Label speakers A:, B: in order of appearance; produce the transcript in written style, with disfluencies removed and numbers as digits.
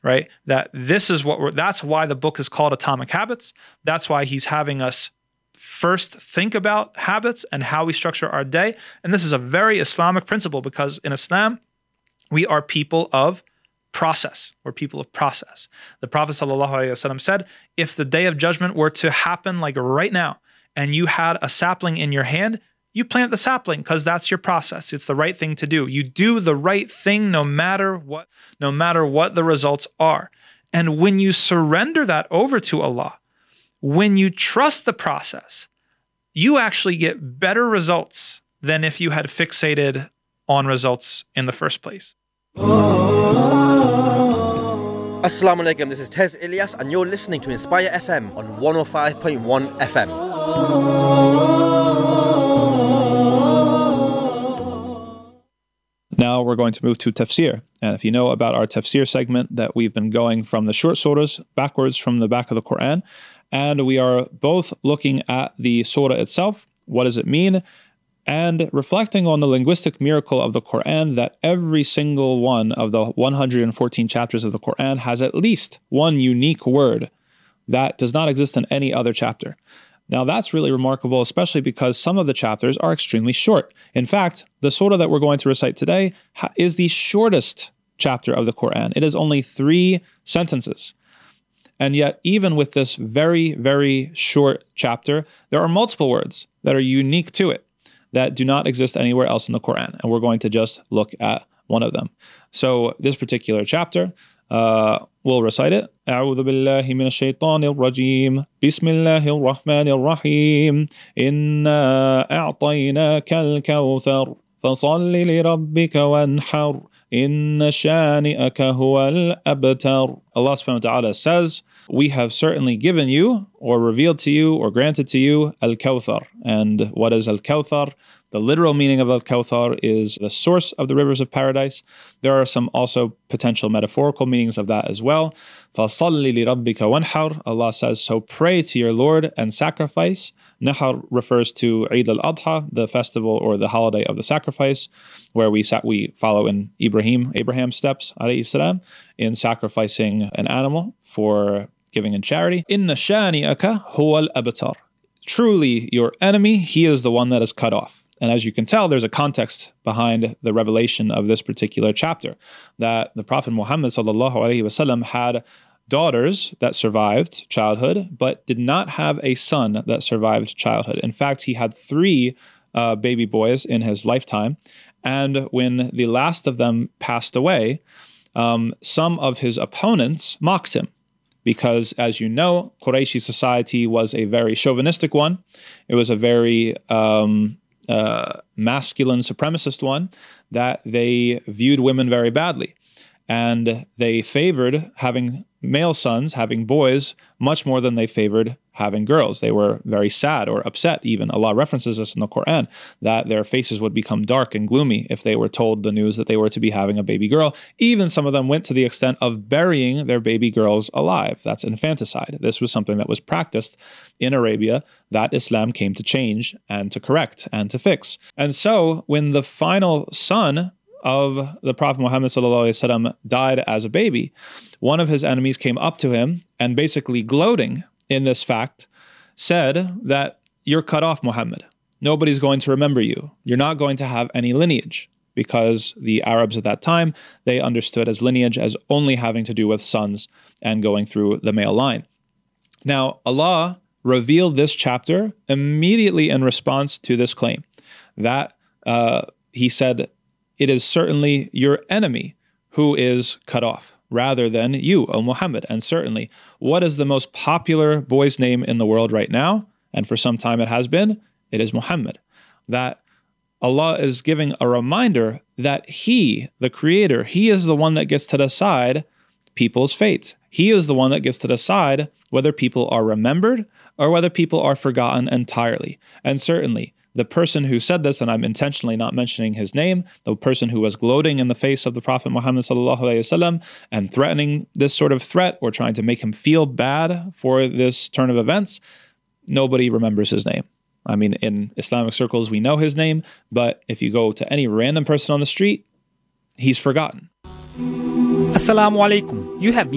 A: right? That this is that's why the book is called Atomic Habits. That's why he's having us first think about habits and how we structure our day. And this is a very Islamic principle, because in Islam, we are people of process. We're people of process. The Prophet ﷺ said, if the day of judgment were to happen like right now, and you had a sapling in your hand, you plant the sapling because that's your process. It's the right thing to do. You do the right thing no matter what the results are. And when you surrender that over to Allah, when you trust the process, you actually get better results than if you had fixated on results in the first place.
B: Assalamu alaikum, this is Tez Ilyas and you're listening to Inspire FM on 105.1 FM.
C: Now we're going to move to tafsir. And if you know about our tafsir segment, that we've been going from the short surahs backwards from the back of the Quran, and we are both looking at the surah itself, what does it mean, and reflecting on the linguistic miracle of the Quran, that every single one of the 114 chapters of the Quran has at least one unique word that does not exist in any other chapter. Now that's really remarkable, especially because some of the chapters are extremely short. In fact, the surah that we're going to recite today is the shortest chapter of the Quran. It is only 3 sentences. And yet, even with this very, very short chapter, there are multiple words that are unique to it that do not exist anywhere else in the Quran. And we're going to just look at one of them. So this particular chapter, we'll recite it. أعوذ بالله من الشيطان الرجيم بسم الله الرحمن الرحيم إنا أعطيناك الكوثر فصل لربك وانحر إن شانئك هو الأبتر. Allah subhanahu wa ta'ala says, we have certainly given you, or revealed to you, or granted to you, Al-Kawthar. And what is Al-Kawthar? The literal meaning of Al-Kawthar is the source of the rivers of paradise. There are some also potential metaphorical meanings of that as well. فَصَلِّ لِرَبِّكَ وَانْحَرْ. Allah says, so pray to your Lord and sacrifice. Nahar refers to Eid al-Adha, the festival or the holiday of the sacrifice, where we follow in Abraham's steps, alayhi salam, in sacrificing an animal for giving in charity. Inna shani'aka huwa al-abtar. Truly, your enemy, he is the one that is cut off. And as you can tell, there's a context behind the revelation of this particular chapter, that the Prophet Muhammad ﷺ had daughters that survived childhood, but did not have a son that survived childhood. In fact, he had 3 baby boys in his lifetime. And when the last of them passed away, some of his opponents mocked him. Because, as you know, Qurayshi society was a very chauvinistic one. It was a very masculine supremacist one, that they viewed women very badly. And they favored having male sons, having boys, much more than they favored having girls. They were very sad or upset even. Allah references this in the Quran, that their faces would become dark and gloomy if they were told the news that they were to be having a baby girl. Even some of them went to the extent of burying their baby girls alive. That's infanticide. This was something that was practiced in Arabia that Islam came to change and to correct and to fix. And so when the final son of the Prophet Muhammad ﷺ died as a baby, one of his enemies came up to him and, basically gloating in this fact, said that you're cut off, Muhammad. Nobody's going to remember you. You're not going to have any lineage, because the Arabs at that time, they understood as lineage as only having to do with sons and going through the male line. Now, Allah revealed this chapter immediately in response to this claim, that he said, it is certainly your enemy who is cut off, rather than you, O Muhammad. And certainly, what is the most popular boy's name in the world right now? And for some time it has been, it is Muhammad. That Allah is giving a reminder that He, the Creator, He is the one that gets to decide people's fate. He is the one that gets to decide whether people are remembered or whether people are forgotten entirely. And certainly, the person who said this, and I'm intentionally not mentioning his name, the person who was gloating in the face of the Prophet Muhammad ﷺ and threatening this sort of threat, or trying to make him feel bad for this turn of events, nobody remembers his name. I mean, in Islamic circles, we know his name, but if you go to any random person on the street, he's forgotten.
D: Assalamu alaikum. You have